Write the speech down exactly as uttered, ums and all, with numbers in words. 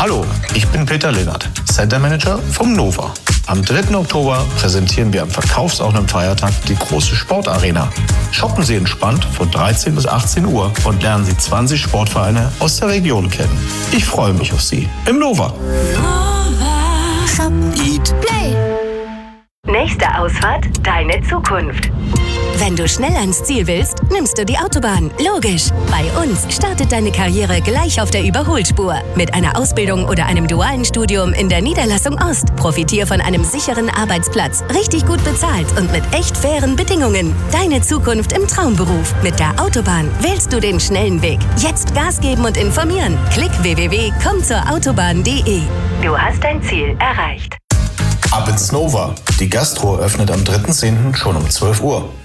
Hallo, ich bin Peter Linnert, Center Manager vom Nova. Am dritten Oktober präsentieren wir am verkaufsoffenen Feiertag die große Sportarena. Shoppen Sie entspannt von dreizehn bis achtzehn Uhr und lernen Sie zwanzig Sportvereine aus der Region kennen. Ich freue mich auf Sie im Nova. Nova. Shop, Eat, Play. Nächste Ausfahrt, deine Zukunft. Wenn du schnell ans Ziel willst, nimmst du die Autobahn. Logisch. Bei uns startet deine Karriere gleich auf der Überholspur. Mit einer Ausbildung oder einem dualen Studium in der Niederlassung Ost. Profitier von einem sicheren Arbeitsplatz, richtig gut bezahlt und mit echt fairen Bedingungen. Deine Zukunft im Traumberuf. Mit der Autobahn wählst du den schnellen Weg. Jetzt Gas geben und informieren. Klick w w w punkt komm zur autobahn punkt de. Du hast dein Ziel erreicht. Ab ins Nova. Die Gastro öffnet am dritten zehnten schon um zwölf Uhr.